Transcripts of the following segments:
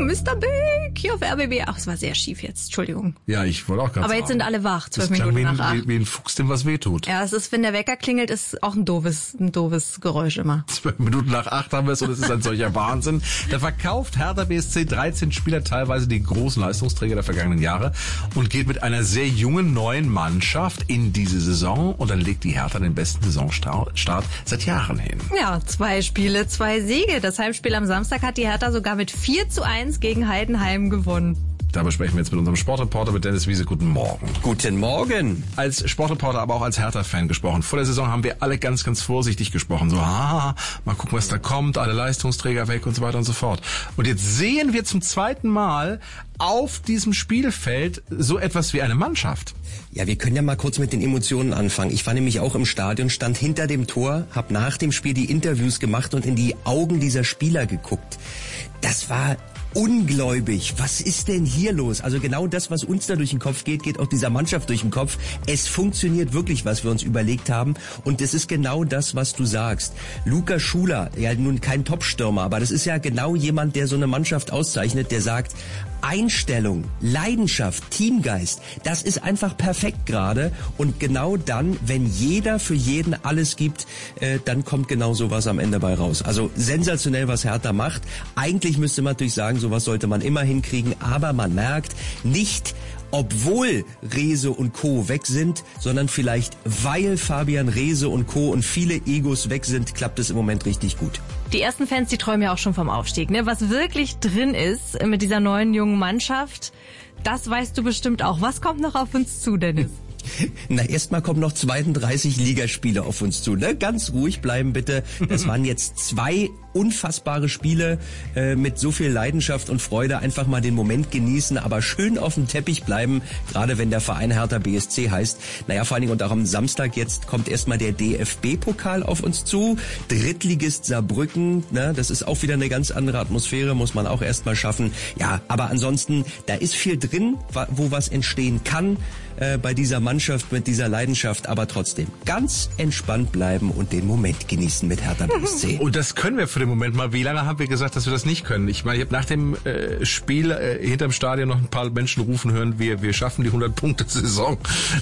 Mr. Big hier auf RBB. Ach, es war sehr schief jetzt, Entschuldigung. Ja, ich wollte auch ganz Aber jetzt sind alle wach, 12 das Minuten nach 8. Wie ein Fuchs, dem was wehtut. Ja, es ist, wenn der Wecker klingelt, ist auch ein doofes Geräusch immer. 12 Minuten nach 8 haben wir es und es ist ein solcher Wahnsinn. Da verkauft Hertha BSC 13 Spieler, teilweise die großen Leistungsträger der vergangenen Jahre, und geht mit einer sehr jungen neuen Mannschaft in diese Saison, und dann legt die Hertha den besten Saisonstart seit Jahren hin. Ja, 2 Spiele, 2 Siege. Das Heimspiel am Samstag hat die Hertha sogar mit 4:1 gegen Heidenheim gewonnen. Da besprechen wir jetzt mit unserem Sportreporter, mit Dennis Wiese. Guten Morgen. Guten Morgen. Als Sportreporter, aber auch als Hertha-Fan gesprochen. Vor der Saison haben wir alle ganz, ganz vorsichtig gesprochen. So, mal gucken, was da kommt, alle Leistungsträger weg und so weiter und so fort. Und jetzt sehen wir zum zweiten Mal auf diesem Spielfeld so etwas wie eine Mannschaft. Ja, wir können ja mal kurz mit den Emotionen anfangen. Ich war nämlich auch im Stadion, stand hinter dem Tor, habe nach dem Spiel die Interviews gemacht und in die Augen dieser Spieler geguckt. Das war ungläubig. Was ist denn hier los? Also genau das, was uns da durch den Kopf geht, geht auch dieser Mannschaft durch den Kopf. Es funktioniert wirklich, was wir uns überlegt haben. Und das ist genau das, was du sagst. Lukas Schuler, ja nun kein Top-Stürmer, aber das ist ja genau jemand, der so eine Mannschaft auszeichnet, der sagt, Einstellung, Leidenschaft, Teamgeist, das ist einfach perfekt gerade. Und genau dann, wenn jeder für jeden alles gibt, dann kommt genau sowas am Ende bei raus. Also sensationell, was Hertha macht. Eigentlich müsste man natürlich sagen, sowas sollte man immer hinkriegen, aber man merkt, nicht obwohl Rehse und Co. weg sind, sondern vielleicht weil Fabian Rehse und Co. und viele Egos weg sind, klappt es im Moment richtig gut. Die ersten Fans, die träumen ja auch schon vom Aufstieg, ne? Was wirklich drin ist mit dieser neuen jungen Mannschaft, das weißt du bestimmt auch. Was kommt noch auf uns zu, Dennis? Na, erstmal kommen noch 32 Ligaspiele auf uns zu, ne? Ganz ruhig bleiben bitte. Das waren jetzt 2 unfassbare Spiele mit so viel Leidenschaft und Freude. Einfach mal den Moment genießen, aber schön auf dem Teppich bleiben, gerade wenn der Verein Hertha BSC heißt. Naja, vor allen Dingen und auch am Samstag jetzt kommt erstmal der DFB-Pokal auf uns zu. Drittligist Saarbrücken, ne? Das ist auch wieder eine ganz andere Atmosphäre, muss man auch erstmal schaffen. Ja, aber ansonsten, da ist viel drin, wo was entstehen kann bei dieser Mannschaft, mit dieser Leidenschaft, aber trotzdem ganz entspannt bleiben und den Moment genießen mit Hertha BSC. Und das können wir für den Moment mal. Wie lange haben wir gesagt, dass wir das nicht können? Ich meine, ich habe nach dem Spiel hinterm Stadion noch ein paar Menschen rufen hören, wir schaffen die 100-Punkte-Saison.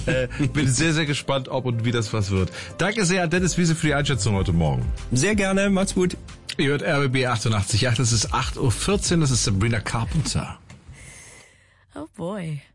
Bin sehr, sehr gespannt, ob und wie das was wird. Danke sehr an Dennis Wiese für die Einschätzung heute Morgen. Sehr gerne, macht's gut. Ihr hört RBB 88. Ja, das ist 8:14 Uhr, das ist Sabrina Carpenter. Oh boy.